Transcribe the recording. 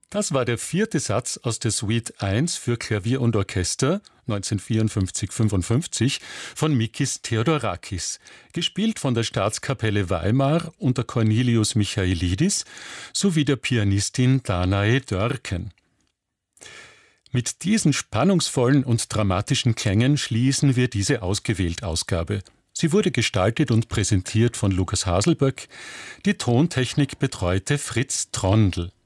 Das war der 4. Satz aus der Suite 1 für Klavier und Orchester 1954-55 von Mikis Theodorakis, gespielt von der Staatskapelle Weimar unter Cornelius Michaelidis sowie der Pianistin Danae Dörken. Mit diesen spannungsvollen und dramatischen Klängen schließen wir diese Ausgewählt-Ausgabe. Sie wurde gestaltet und präsentiert von Lukas Haselböck. Die Tontechnik betreute Fritz Trondl.